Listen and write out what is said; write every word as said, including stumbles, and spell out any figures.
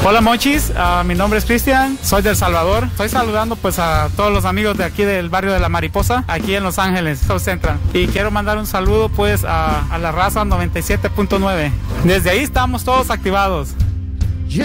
Hola Monchis, uh, mi nombre es Cristian, soy de El Salvador. Estoy saludando pues a todos los amigos de aquí del barrio de La Mariposa, aquí en Los Ángeles, South Central. Y quiero mandar un saludo pues a, a la raza noventa y siete punto nueve. Desde ahí estamos todos activados.